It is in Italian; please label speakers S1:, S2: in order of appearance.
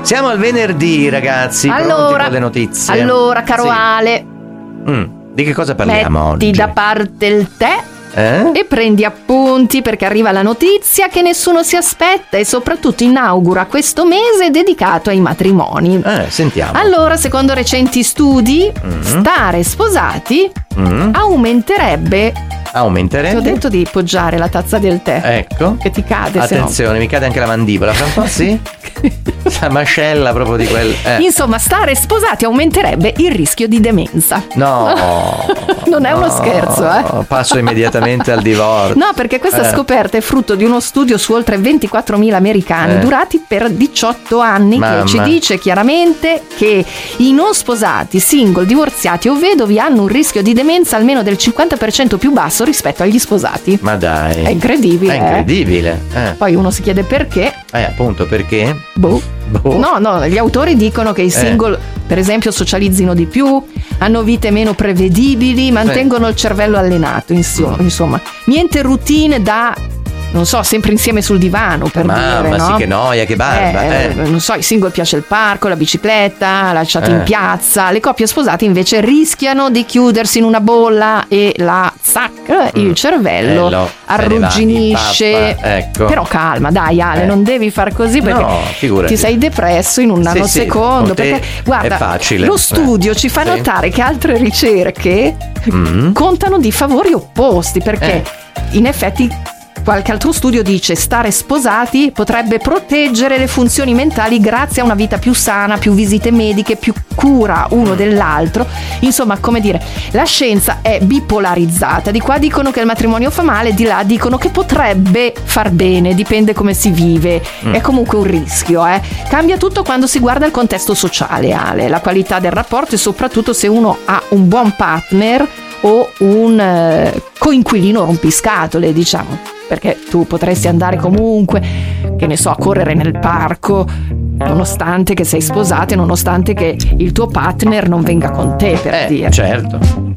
S1: Siamo al venerdì, ragazzi. Pronti con le notizie?
S2: Allora, caro Ale,
S1: di che cosa parliamo
S2: metti
S1: oggi?
S2: da parte il tè e prendi appunti, perché arriva la notizia che nessuno si aspetta e soprattutto inaugura questo mese dedicato ai matrimoni.
S1: Sentiamo.
S2: Allora, secondo recenti studi, stare sposati aumenterebbe. Ti ho detto di poggiare la tazza del tè.
S1: Ecco.
S2: Che ti cade.
S1: Attenzione, mi cade anche la mandibola. Fra un po', sì? La mascella proprio di quel.
S2: Insomma, stare sposati aumenterebbe il rischio di demenza.
S1: No.
S2: Non è uno scherzo,
S1: Passo immediatamente al divorzio.
S2: No, perché questa scoperta è frutto di uno studio su oltre 24.000 americani durati per 18 anni. Che ci dice chiaramente che i non sposati, single, divorziati o vedovi hanno un rischio di demenza almeno del 50% più basso rispetto agli sposati.
S1: Ma dai,
S2: è incredibile.
S1: È incredibile.
S2: Poi uno si chiede perché.
S1: Appunto, perché?
S2: Boh. No, gli autori dicono che i single, per esempio, socializzino di più, hanno vite meno prevedibili, mantengono il cervello allenato, insomma, niente routine da, non so, sempre insieme sul divano, per dire, no?
S1: Sì, che noia, che barba.
S2: Non so, ai single piace il parco, la bicicletta, lasciati in piazza. Le coppie sposate invece rischiano di chiudersi in una bolla e il cervello arrugginisce.
S1: Ecco.
S2: Però calma, dai Ale, non devi far così, perché ti sei depresso in un nanosecondo. Perché guarda,
S1: è facile.
S2: Lo studio ci fa notare che altre ricerche contano di favori opposti, perché in effetti qualche altro studio dice stare sposati potrebbe proteggere le funzioni mentali grazie a una vita più sana, più visite mediche, più cura uno dell'altro. Insomma, come dire, la scienza è bipolarizzata. Di qua dicono che il matrimonio fa male, di là dicono che potrebbe far bene, dipende come si vive. È comunque un rischio. Cambia tutto quando si guarda il contesto sociale, Ale, la qualità del rapporto e soprattutto se uno ha un buon partner o un coinquilino rompiscatole, diciamo. Perché tu potresti andare comunque, che ne so, a correre nel parco, nonostante che sei sposato e nonostante che il tuo partner non venga con te, per dire.
S1: Certo.